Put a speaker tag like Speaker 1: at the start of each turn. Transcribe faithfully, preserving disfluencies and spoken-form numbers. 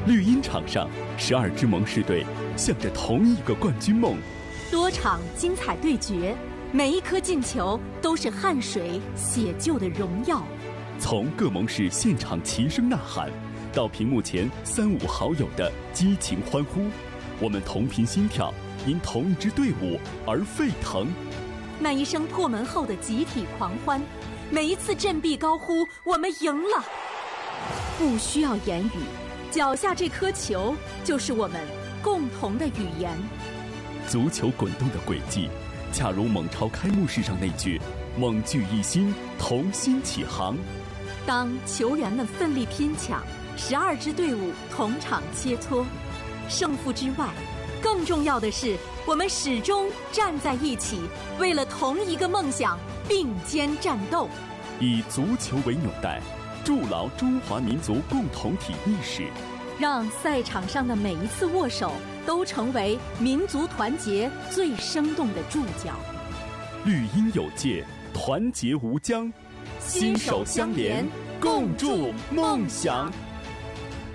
Speaker 1: 绿茵场上，十二支盟誓队向着同一个冠军梦。
Speaker 2: 多场精彩对决，每一颗进球都是汗水写就的荣耀。
Speaker 1: 从各盟誓现场齐声呐喊，到屏幕前三五好友的激情欢呼，我们同频心跳，因同一支队伍而沸腾。
Speaker 2: 那一声破门后的集体狂欢，每一次振臂高呼“我们赢了”，不需要言语，脚下这颗球就是我们共同的语言。
Speaker 1: 足球滚动的轨迹，恰如蒙超开幕式上那句“盟聚一心，同心起航”。
Speaker 2: 当球员们奋力拼抢，十二支队伍同场切磋，胜负之外，更重要的是，我们始终站在一起，为了同一个梦想并肩战斗。
Speaker 1: 以足球为纽带，筑牢中华民族共同体意识，
Speaker 2: 让赛场上的每一次握手都成为民族团结最生动的注脚。
Speaker 1: 绿茵有界，团结无疆，心手相连，共筑梦想。